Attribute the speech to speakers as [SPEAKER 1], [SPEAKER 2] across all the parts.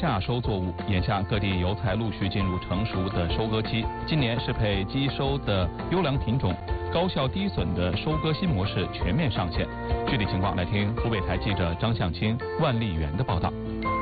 [SPEAKER 1] 夏收作物，眼下各地油菜陆续进入成熟的收割期。今年适配机收的优良品种、高效低损的收割新模式全面上线。具体情况来听湖北台记者张向清、万丽媛的报道。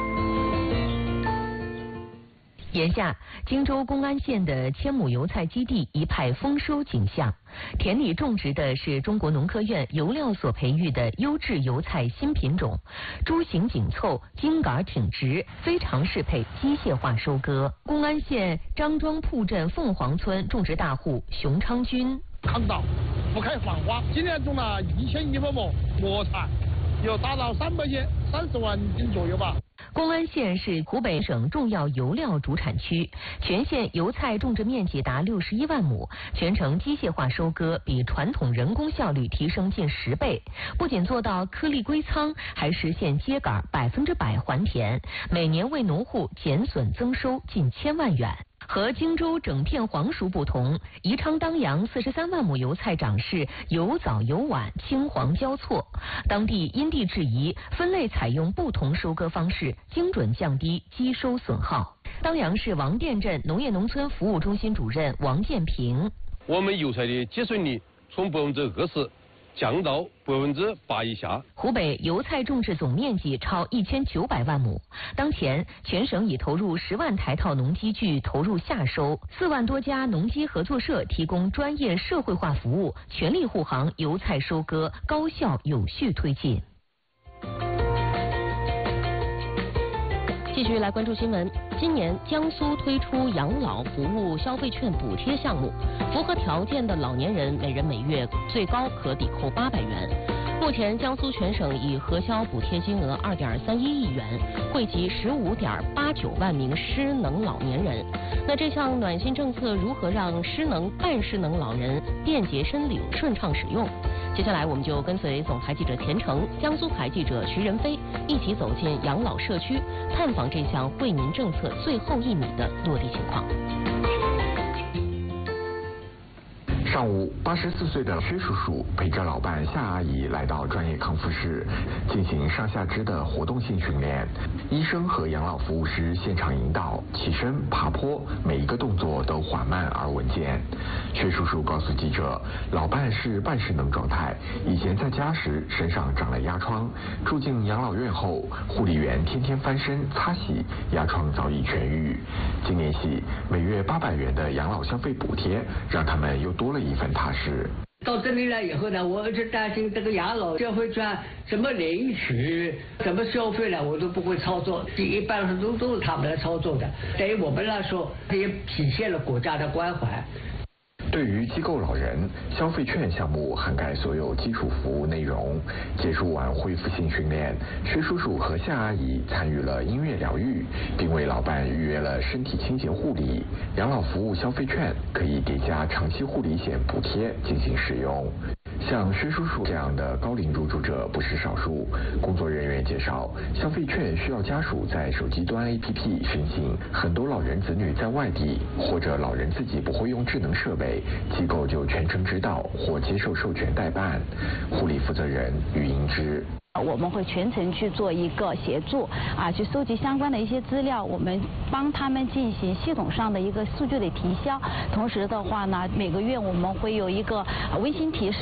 [SPEAKER 2] 眼下，荆州公安县的1000亩油菜基地一派丰收景象，田里种植的是中国农科院油料所培育的优质油菜新品种，株形紧凑，茎杆挺直，非常适配机械化收割。公安县张庄铺镇凤凰村种植大户熊昌军，
[SPEAKER 3] 抗稻不开放花，今年种了1100亩磨菜，有达到330万斤左右吧。
[SPEAKER 2] 公安县是湖北省重要油料主产区，全县油菜种植面积达61万亩，全程机械化收割，比传统人工效率提升近10倍。不仅做到颗粒归仓，还实现秸秆100%还田，每年为农户减损增收近1000万元。和荆州整片黄熟不同，宜昌当阳43万亩油菜长势由早由晚，青黄交错。当地因地制宜，分类采用不同收割方式，精准降低机收损耗。当阳市王店镇农业农村服务中心主任王建平：
[SPEAKER 4] 我们油菜的结损率从20%降到8%以下。
[SPEAKER 2] 湖北油菜种植总面积超1900万亩，当前全省已投入10万台套农机具投入夏收，4万多家农机合作社提供专业社会化服务，全力护航油菜收割高效有序推进。
[SPEAKER 5] 继续来关注新闻。今年江苏推出养老服务消费券补贴项目，符合条件的老年人每人每月最高可抵扣800元。目前江苏全省已核销补贴金额2.31亿元，惠及15.89万名失能老年人。那这项暖心政策如何让失能、半失能老人便捷申领、顺畅使用？接下来我们就跟随总台记者田成、江苏台记者徐仁飞一起走进养老社区，探访这项惠民政策最后1米的落地情况。
[SPEAKER 6] 上午，84岁的薛叔叔陪着老伴夏阿姨来到专业康复室进行上下肢的活动性训练。医生和养老服务师现场引导起身、爬坡，每一个动作都缓慢而稳健。薛叔叔告诉记者，老伴是半失能状态，以前在家时身上长了压疮，住进养老院后，护理员天天翻身擦洗，压疮早已痊愈。今年起，每月800元的养老消费补贴，让他们又多了一份踏实。
[SPEAKER 7] 到这里来以后呢，我一直担心这个养老消费券怎么领取、怎么消费呢，我都不会操作，一般都是他们来操作的。对于我们来说，也体现了国家的关怀。
[SPEAKER 6] 对于机构老人，消费券项目涵盖所有基础服务内容。结束完恢复性训练，薛叔叔和夏阿姨参与了音乐疗愈，并为老伴预约了身体清洁护理。养老服务消费券可以叠加长期护理险补贴进行使用。像薛叔叔这样的高龄入住者不是少数。工作人员介绍，消费券需要家属在手机端 APP 申请，很多老人子女在外地，或者老人自己不会用智能设备，机构就全程指导或接受授权代办。护理负责人于英之。
[SPEAKER 8] 我们会全程去做一个协助去收集相关的一些资料，我们帮他们进行系统上的一个数据的提交。同时的话呢，每个月我们会有一个微信提示。